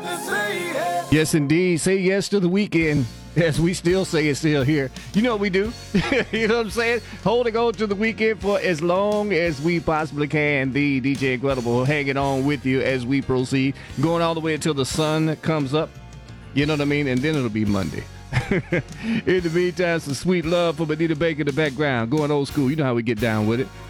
Yes, indeed. Say yes to the weekend. As we still say it's still here. You know what we do? You know what I'm saying? Holding on to the weekend for as long as we possibly can. The DJ Incredible hanging on with you as we proceed. Going all the way until the sun comes up. You know what I mean? And then it'll be Monday. In the meantime, some sweet love from Anita Baker in the background. Going old school. You know how we get down with it.